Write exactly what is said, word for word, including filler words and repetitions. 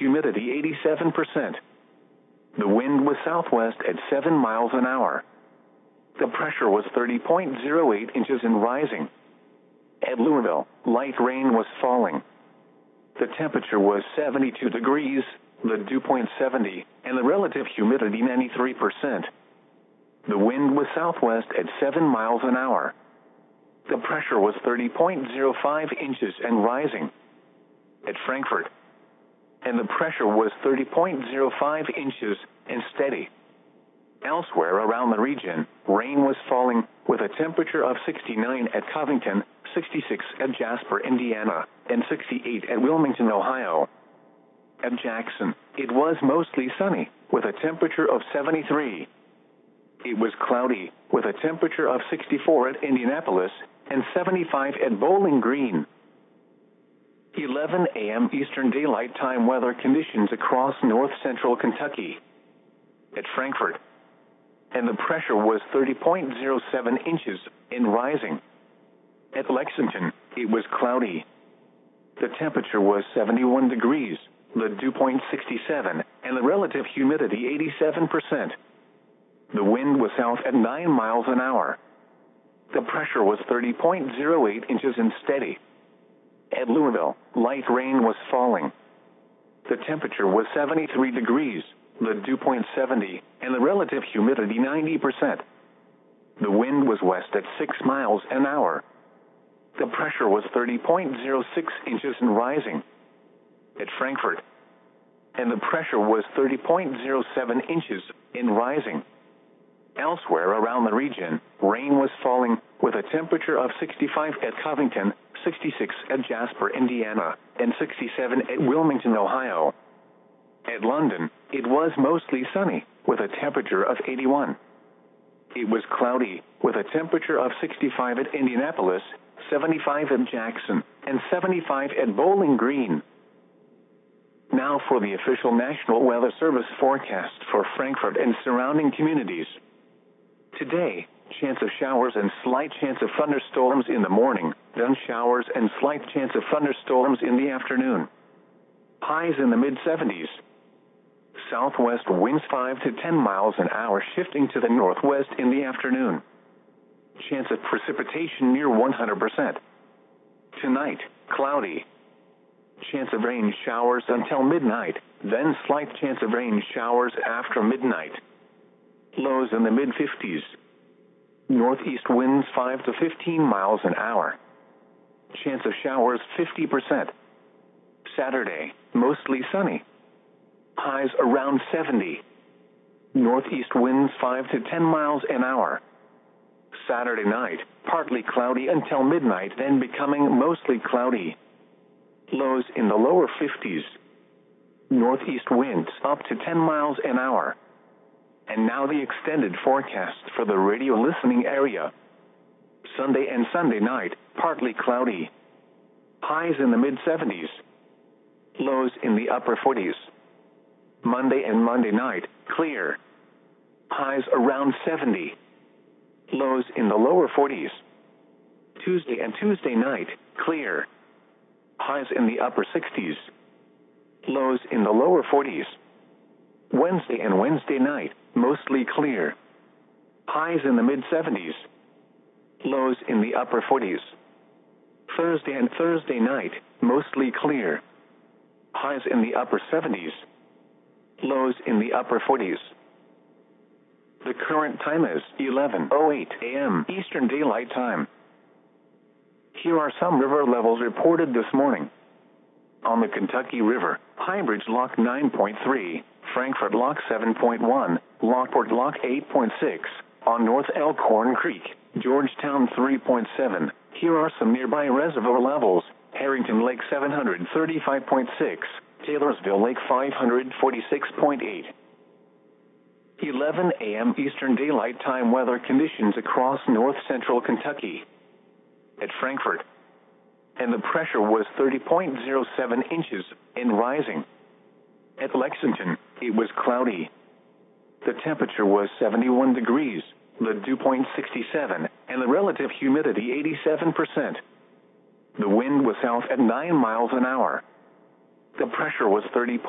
humidity eighty-seven percent. The wind was southwest at seven miles an hour. The pressure was thirty point zero eight inches and rising. At Louisville, light rain was falling. The temperature was seventy-two degrees, the dew point seventy, and the relative humidity ninety-three percent. The wind was southwest at seven miles an hour. The pressure was thirty point zero five inches and rising. At Frankfurt, and the pressure was thirty point zero five inches and steady. Elsewhere around the region, rain was falling, with a temperature of sixty-nine at Covington, sixty-six at Jasper, Indiana, and sixty-eight at Wilmington, Ohio. At Jackson, it was mostly sunny, with a temperature of seventy-three. It was cloudy, with a temperature of sixty-four at Indianapolis, and seventy-five at Bowling Green. eleven a m Eastern Daylight Time weather conditions across north-central Kentucky. At Frankfurt, and the pressure was thirty point zero seven inches and rising. At Lexington, it was cloudy. The temperature was seventy-one degrees, the dew point sixty-seven, and the relative humidity eighty-seven percent. The wind was south at nine miles an hour. The pressure was thirty point zero eight inches and steady. At Louisville, light rain was falling. The temperature was seventy-three degrees, the dew point seventy, and the relative humidity ninety percent. The wind was west at six miles an hour. The pressure was thirty point zero six inches and rising. At Frankfurt, and the pressure was thirty point zero seven inches and rising. Elsewhere around the region, rain was falling, with a temperature of sixty-five at Covington, sixty-six at Jasper, Indiana, and sixty-seven at Wilmington, Ohio. At London, it was mostly sunny, with a temperature of eighty-one. It was cloudy, with a temperature of sixty-five at Indianapolis, seventy-five at Jackson, and seventy-five at Bowling Green. Now for the official National Weather Service forecast for Frankfurt and surrounding communities. Today, chance of showers and slight chance of thunderstorms in the morning, then showers and slight chance of thunderstorms in the afternoon. Highs in the mid seventies. Southwest winds five to ten miles an hour shifting to the northwest in the afternoon. Chance of precipitation near one hundred percent. Tonight, cloudy. Chance of rain showers until midnight, then slight chance of rain showers after midnight. Lows in the mid fifties. Northeast winds five to fifteen miles an hour. Chance of showers fifty percent. Saturday, mostly sunny. Highs around seventy. Northeast winds five to ten miles an hour. Saturday night, partly cloudy until midnight, then becoming mostly cloudy. Lows in the lower fifties. Northeast winds up to ten miles an hour. And now the extended forecast for the radio listening area. Sunday and Sunday night, partly cloudy. Highs in the mid seventies. Lows in the upper forties. Monday and Monday night, clear. Highs around seventy. Lows in the lower forties. Tuesday and Tuesday night, clear. Highs in the upper sixties. Lows in the lower forties. Wednesday and Wednesday night, mostly clear. Highs in the mid seventies. Lows in the upper forties. Thursday and Thursday night, mostly clear. Highs in the upper seventies. Lows in the upper forties. The current time is eleven oh eight a m Eastern Daylight Time. Here are some river levels reported this morning. On the Kentucky River, Highbridge Lock nine point three, Frankfurt Lock seven point one, Lockport Lock eight point six, on North Elkhorn Creek, Georgetown three point seven. Here are some nearby reservoir levels: Harrington Lake seven hundred thirty-five point six, Taylorsville Lake five hundred forty-six point eight. eleven a m Eastern Daylight Time weather conditions across north-central Kentucky. At Frankfurt, and the pressure was thirty point zero seven inches and rising. At Lexington, it was cloudy. The temperature was seventy-one degrees, the dew point sixty-seven, and the relative humidity eighty-seven percent. The wind was south at nine miles an hour. The pressure was thirty